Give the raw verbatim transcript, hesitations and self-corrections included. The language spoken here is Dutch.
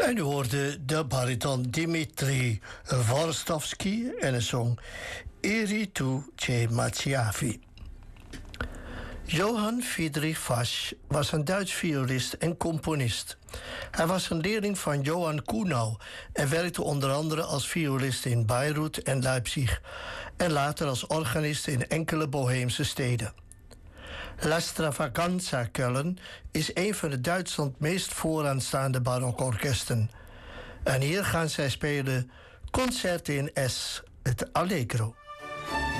En u hoorde de bariton Dimitri Vorstovsky en de song Eri tu ce Maciavi. Johann Friedrich Fasch was een Duits violist en componist. Hij was een leerling van Johann Kuhnau en werkte onder andere als violist in Bayreuth en Leipzig en later als organist in enkele Boheemse steden. La Stravaganza Köln is een van de Duitsland meest vooraanstaande barokorkesten. En hier gaan zij spelen Concerto in S, het Allegro.